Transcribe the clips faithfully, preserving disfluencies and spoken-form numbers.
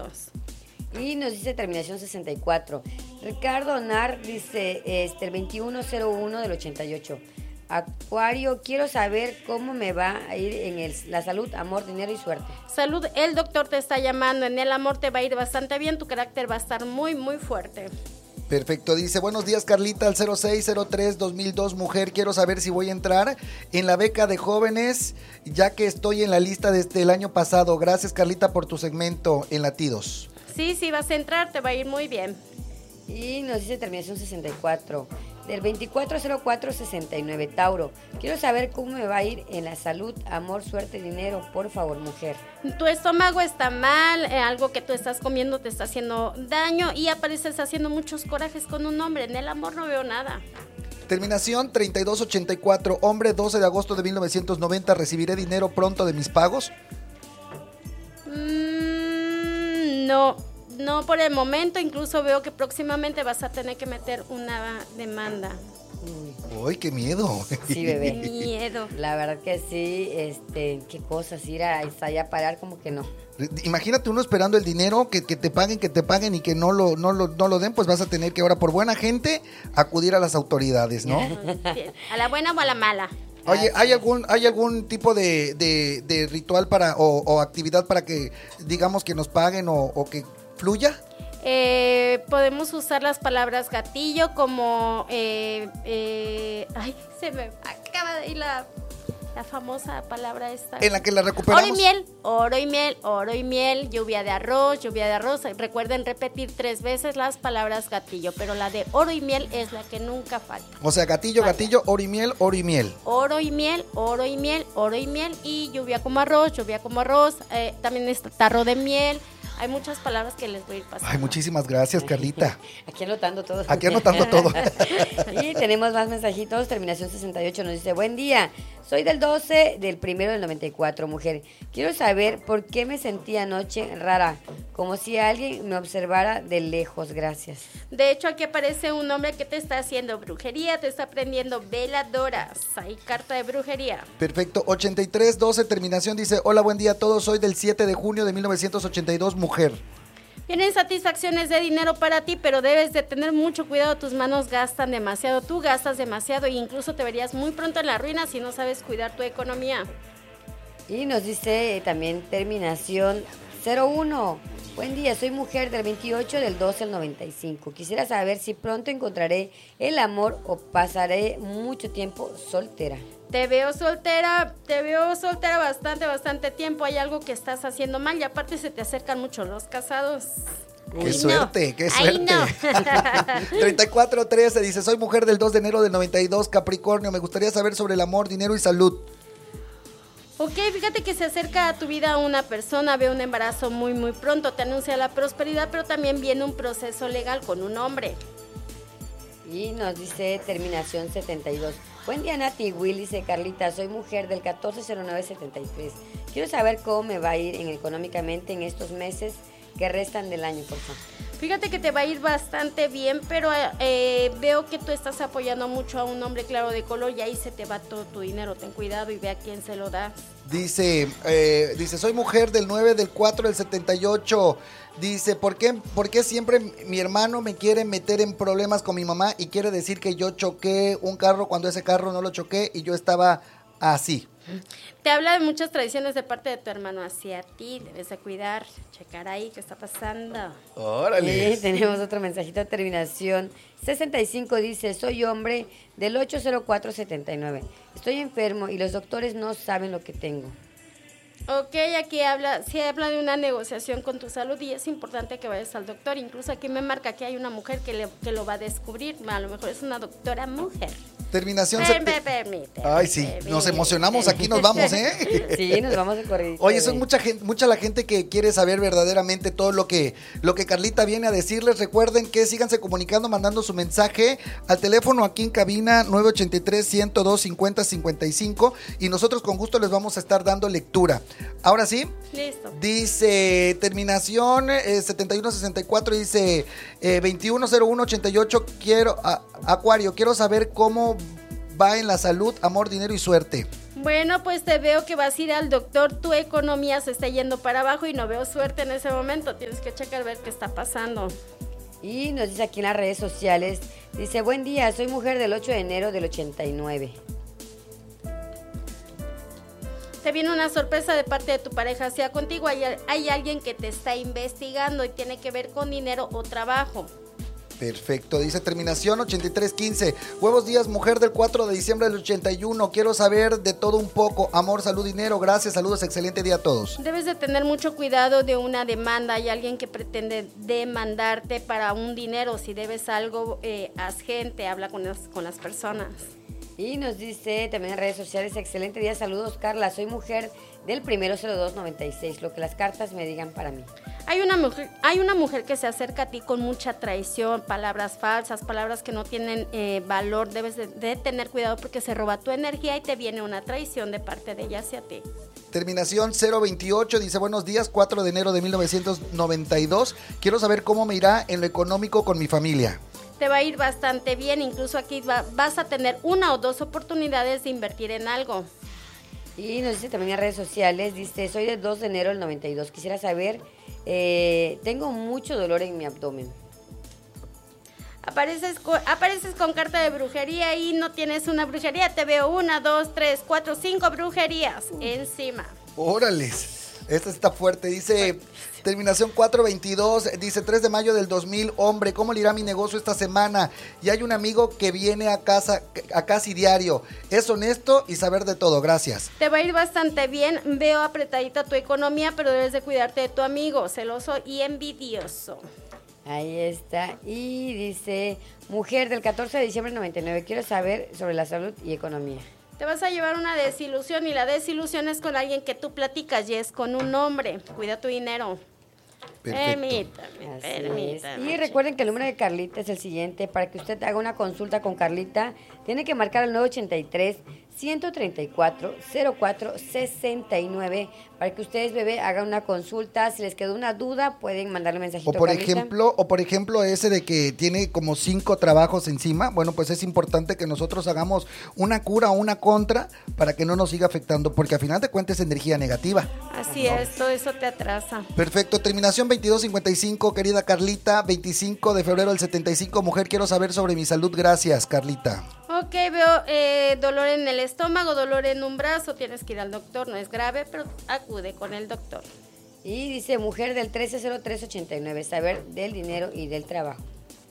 Saludos. Y nos dice terminación sesenta y cuatro. Ricardo Nar dice este, el veintiuno cero uno del ochenta y ocho. Acuario, quiero saber cómo me va a ir en el, la salud, amor, dinero y suerte. Salud, el doctor te está llamando. En el amor te va a ir bastante bien. Tu carácter va a estar muy, muy fuerte. Perfecto, dice, buenos días Carlita, al cero seis cero tres dos mil dos, mujer, quiero saber si voy a entrar en la beca de jóvenes, ya que estoy en la lista desde el año pasado. Gracias Carlita por tu segmento en Latidos. Sí, sí vas a entrar, te va a ir muy bien. Y nos dice terminación sesenta y cuatro. Del veinticuatro cero cuatro sesenta y nueve, Tauro. Quiero saber cómo me va a ir en la salud, amor, suerte, dinero. Por favor, mujer. Tu estómago está mal, eh, algo que tú estás comiendo te está haciendo daño y apareces haciendo muchos corajes con un hombre. En el amor no veo nada. Terminación treinta y dos ochenta y cuatro, hombre, doce de agosto de mil novecientos noventa, ¿recibiré dinero pronto de mis pagos? Mm, no. No por el momento, incluso veo que próximamente vas a tener que meter una demanda. ¡Uy, qué miedo! Sí, bebé. Qué miedo. La verdad que sí, este, qué cosas, ir a allá a parar como que no. Imagínate uno esperando el dinero, que, que te paguen, que te paguen y que no lo, no, lo, no lo den, pues vas a tener que ahora por buena gente acudir a las autoridades, ¿no? ¿A la buena o a la mala? Oye, ¿hay algún, hay algún tipo de, de, de ritual para o, o actividad para que digamos que nos paguen o, o que fluya? Eh, podemos usar las palabras gatillo como eh, eh, ay, se me acaba de ir la, la famosa palabra esta. En la que la recuperamos. Oro y miel, oro y miel, oro y miel, lluvia de arroz, lluvia de arroz. Recuerden repetir tres veces las palabras gatillo, pero la de oro y miel es la que nunca falta. O sea, gatillo, Vaya. gatillo, oro y miel, oro y miel. Oro y miel, oro y miel, oro y miel y lluvia como arroz, lluvia como arroz. Eh, también está tarro de miel. Hay muchas palabras que les voy a ir pasando. Ay, muchísimas gracias, Carlita. Aquí anotando todo. Aquí anotando todo. Y tenemos más mensajitos. Terminación sesenta y ocho nos dice, buen día. Soy del doce del primero del noventa y cuatro, mujer. Quiero saber por qué me sentí anoche rara, como si alguien me observara de lejos. Gracias. De hecho, aquí aparece un hombre que te está haciendo brujería, te está prendiendo veladoras. Hay carta de brujería. Perfecto, ochenta y tres doce, terminación dice, hola, buen día a todos, soy del siete de junio de mil novecientos ochenta y dos, mujer. Vienen satisfacciones de dinero para ti, pero debes de tener mucho cuidado, tus manos gastan demasiado, tú gastas demasiado e incluso te verías muy pronto en la ruina si no sabes cuidar tu economía. Y nos dice eh, también terminación cero uno. Buen día, soy mujer del veintiocho del doce al noventa y cinco. Quisiera saber si pronto encontraré el amor o pasaré mucho tiempo soltera. Te veo soltera, te veo soltera bastante, bastante tiempo. Hay algo que estás haciendo mal y aparte se te acercan mucho los casados. ¡Qué Ay, suerte, no. qué Ay, suerte! no. treinta y cuatro trece dice, soy mujer del dos de enero del noventa y dos, Capricornio, me gustaría saber sobre el amor, dinero y salud. Ok, fíjate que se acerca a tu vida una persona, ve un embarazo muy muy pronto, te anuncia la prosperidad, pero también viene un proceso legal con un hombre. Y nos dice terminación setenta y dos. Buen día, Nati. Will dice, Carlita, soy mujer del catorce cero nueve setenta y tres. Quiero saber cómo me va a ir en económicamente en estos meses que restan del año, por favor. Fíjate que te va a ir bastante bien, pero eh, veo que tú estás apoyando mucho a un hombre claro de color y ahí se te va todo tu dinero. Ten cuidado y ve a quién se lo da. Dice, eh, dice, soy mujer del nueve del cuatro del setenta y ocho. Dice, ¿por qué, ¿por qué siempre mi hermano me quiere meter en problemas con mi mamá y quiere decir que yo choqué un carro cuando ese carro no lo choqué y yo estaba así? Te habla de muchas tradiciones de parte de tu hermano hacia ti. Debes de cuidar, checar ahí qué está pasando. ¡Órale! Y tenemos otro mensajito de terminación sesenta y cinco. Dice, soy hombre del ocho cero cuatro setenta y nueve. Estoy enfermo y los doctores no saben lo que tengo. Ok, aquí habla, sí habla de una negociación con tu salud y es importante que vayas al doctor. Incluso aquí me marca que hay una mujer que, le, que lo va a descubrir. A lo mejor es una doctora mujer. Terminación... Me, me permite. Ay, sí, nos emocionamos, aquí nos vamos, ¿eh? Sí, nos vamos de corridito. Oye, son mucha gente, mucha la gente que quiere saber verdaderamente todo lo que, lo que Carlita viene a decirles. Recuerden que síganse comunicando, mandando su mensaje al teléfono aquí en cabina nueve ochenta y tres, ciento dos, cincuenta, cincuenta y cinco y nosotros con gusto les vamos a estar dando lectura. Ahora sí. Listo. Dice, terminación eh, setenta y uno sesenta y cuatro, dice eh, veintiuno cero uno ochenta y ocho, quiero, a, Acuario, quiero saber cómo va en la salud, amor, dinero y suerte. Bueno, pues te veo que vas a ir al doctor, tu economía se está yendo para abajo y no veo suerte en ese momento, tienes que checar ver qué está pasando. Y nos dice aquí en las redes sociales, dice, buen día, soy mujer del ocho de enero del ochenta y nueve. Te viene una sorpresa de parte de tu pareja, sea contigo hay, hay alguien que te está investigando y tiene que ver con dinero o trabajo. Perfecto, dice terminación ochenta y tres quince. Buenos días, mujer del cuatro de diciembre del ochenta y uno. Quiero saber de todo un poco. Amor, salud, dinero. Gracias, saludos, excelente día a todos. Debes de tener mucho cuidado de una demanda. Hay alguien que pretende demandarte para un dinero. Si debes algo, eh, haz gente, habla con las, con las personas. Y nos dice también en redes sociales, excelente día, saludos Carla, soy mujer del primero cero dos noventa y seis, lo que las cartas me digan para mí. Hay una mujer, hay una mujer que se acerca a ti con mucha traición, palabras falsas, palabras que no tienen eh, valor, debes de, de tener cuidado porque se roba tu energía y te viene una traición de parte de ella hacia ti. Terminación cero veintiocho, dice buenos días, cuatro de enero de mil novecientos noventa y dos, quiero saber cómo me irá en lo económico con mi familia. Te va a ir bastante bien, incluso aquí va, vas a tener una o dos oportunidades de invertir en algo. Y nos dice también en redes sociales, dice, soy del dos de enero del noventa y dos, quisiera saber, eh, tengo mucho dolor en mi abdomen. Apareces con, apareces con carta de brujería y no tienes una brujería, te veo una, dos, tres, cuatro, cinco brujerías encima. Órales. Esta está fuerte, dice terminación cuatro veintidós, dice tres de mayo del dos mil, hombre, ¿cómo le irá mi negocio esta semana? Y hay un amigo que viene a casa, a casi diario, es honesto y saber de todo, gracias. Te va a ir bastante bien, veo apretadita tu economía, pero debes de cuidarte de tu amigo, celoso y envidioso. Ahí está, y dice, mujer del catorce de diciembre del noventa y nueve, quiero saber sobre la salud y economía. Te vas a llevar una desilusión y la desilusión es con alguien que tú platicas y es con un hombre. Cuida tu dinero. Perfecto. Permítame, permítame. Y recuerden que el número de Carlita es el siguiente. Para que usted haga una consulta con Carlita, tiene que marcar el nueve ochenta y tres, ciento treinta y cuatro, cero cuatro sesenta y nueve para que ustedes, bebé, hagan una consulta. Si les quedó una duda, pueden mandarle un mensajito o por a Carlita. ejemplo o por ejemplo ese de que tiene como cinco trabajos encima. Bueno, pues es importante que nosotros hagamos una cura o una contra para que no nos siga afectando, porque al final de cuentas es energía negativa. Así ¿no? es, todo eso te atrasa. Perfecto, terminación veintidós cincuenta y cinco, querida Carlita, veinticinco de febrero del setenta y cinco, mujer, quiero saber sobre mi salud, gracias, Carlita. Ok, veo eh, dolor en el estómago, dolor en un brazo, tienes que ir al doctor, no es grave, pero acude con el doctor. Y dice, mujer del trece cero tres ochenta y nueve, saber del dinero y del trabajo.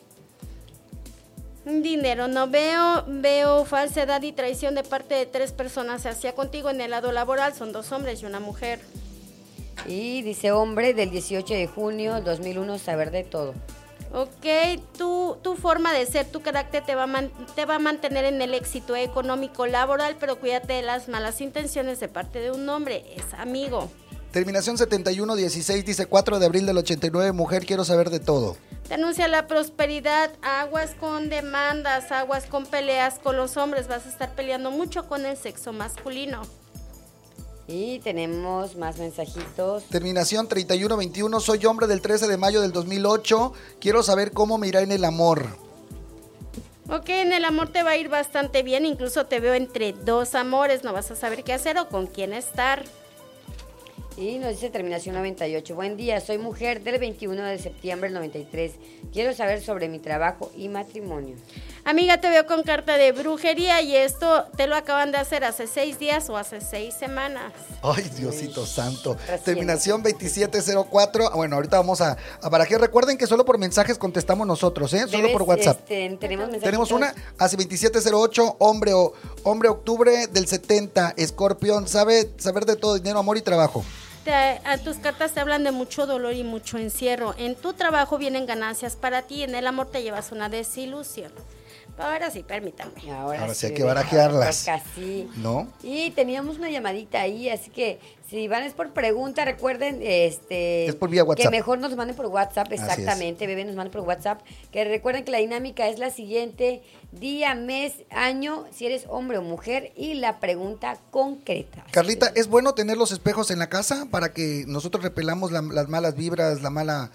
Dinero no veo, veo falsedad y traición de parte de tres personas hacia contigo en el lado laboral, son dos hombres y una mujer. Y dice, hombre del dieciocho de junio dos mil uno, saber de todo. Ok, tu, tu forma de ser, tu carácter te va, a man, te va a mantener en el éxito económico laboral, pero cuídate de las malas intenciones de parte de un hombre, es amigo. Terminación setenta y uno dieciséis, dice cuatro de abril del ochenta y nueve, mujer, quiero saber de todo. Te anuncia la prosperidad, aguas con demandas, aguas con peleas con los hombres, vas a estar peleando mucho con el sexo masculino. Y tenemos más mensajitos. Terminación treinta y uno veintiuno, soy hombre del trece de mayo del dos mil ocho, quiero saber cómo me irá en el amor. Ok, en el amor te va a ir bastante bien, incluso te veo entre dos amores, no vas a saber qué hacer o con quién estar. Y nos dice terminación noventa y ocho, buen día, soy mujer del veintiuno de septiembre del noventa y tres, quiero saber sobre mi trabajo y matrimonio. Amiga, te veo con carta de brujería y esto te lo acaban de hacer hace seis días o hace seis semanas. Ay, Diosito Uy, santo. recién. Terminación veintisiete cero cuatro. Bueno, ahorita vamos a, a barajear. Recuerden que solo por mensajes contestamos nosotros, ¿eh? Solo Bebés, por WhatsApp. Este, tenemos mensajitos. Tenemos una, hace veintisiete cero ocho, hombre o hombre octubre del setenta, escorpión, sabe saber de todo, dinero, amor y trabajo. Te, a tus cartas te hablan de mucho dolor y mucho encierro. En tu trabajo vienen ganancias para ti, en el amor te llevas una desilusión. Ahora sí, permítame. Ahora, Ahora sí hay bebé, que barajearlas. casi. ¿No? Y teníamos una llamadita ahí, así que si van es por pregunta, recuerden este Es por vía WhatsApp. que mejor nos manden por WhatsApp, exactamente, bebé, nos manden por WhatsApp, que recuerden que la dinámica es la siguiente, día, mes, año, si eres hombre o mujer y la pregunta concreta. Carlita, ¿es bueno tener los espejos en la casa para que nosotros repelamos la- las malas vibras, la mala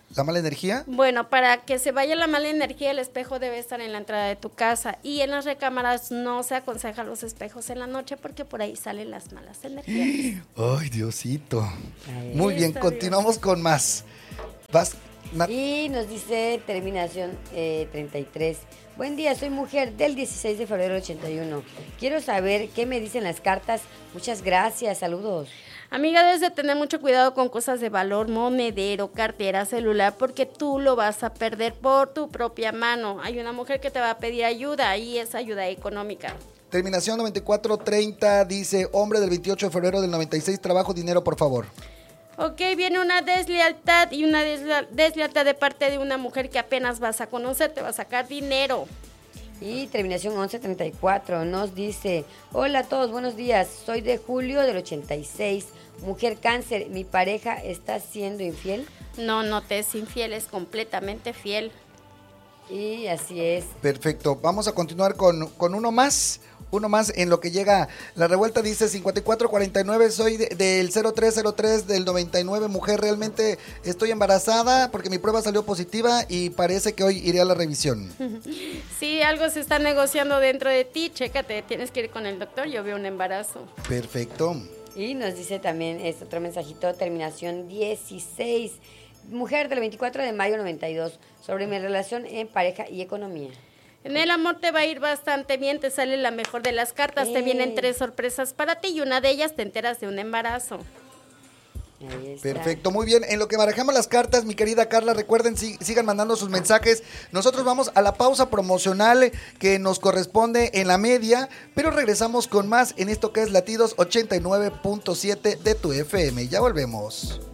¿La mala energía? Bueno, para que se vaya la mala energía, el espejo debe estar en la entrada de tu casa. Y en las recámaras no se aconsejan los espejos en la noche porque por ahí salen las malas energías. Ay, Diosito. Ay, Muy bien, está continuamos bien. con más. Vas, Nat- Y nos dice terminación eh, treinta y tres. Buen día, soy mujer del dieciséis de febrero del ochenta y uno. Quiero saber qué me dicen las cartas. Muchas gracias, saludos. Amiga, debes de tener mucho cuidado con cosas de valor, monedero, cartera, celular, porque tú lo vas a perder por tu propia mano. Hay una mujer que te va a pedir ayuda y es ayuda económica. Terminación noventa y cuatro treinta dice, hombre del veintiocho de febrero del noventa y seis, trabajo, dinero, por favor. Ok, viene una deslealtad y una desle- deslealtad de parte de una mujer que apenas vas a conocer, te va a sacar dinero. Y terminación once treinta y cuatro nos dice, hola a todos, buenos días, soy de julio del ochenta y seis, mujer cáncer, mi pareja está siendo infiel. No, no te es infiel, es completamente fiel. Y así es. Perfecto, vamos a continuar con, con uno más. Uno más en lo que llega la revuelta, dice cincuenta y cuatro cuarenta y nueve, soy de- del cero tres cero tres del noventa y nueve, mujer, realmente estoy embarazada porque mi prueba salió positiva y parece que hoy iré a la revisión. Si algo se está negociando dentro de ti, chécate, tienes que ir con el doctor, yo veo un embarazo. Perfecto. Y nos dice también este otro mensajito, terminación dieciséis, mujer del veinticuatro de mayo noventa y dos, sobre mi relación en pareja y economía. En el amor te va a ir bastante bien, te sale la mejor de las cartas, te Ey. vienen tres sorpresas para ti y una de ellas te enteras de un embarazo. Ahí está. Perfecto, muy bien. En lo que barajamos las cartas, mi querida Carla, recuerden, si- sigan mandando sus mensajes. Nosotros vamos a la pausa promocional que nos corresponde en la media, pero regresamos con más en esto que es Latidos ochenta y nueve punto siete de tu F M. Ya volvemos.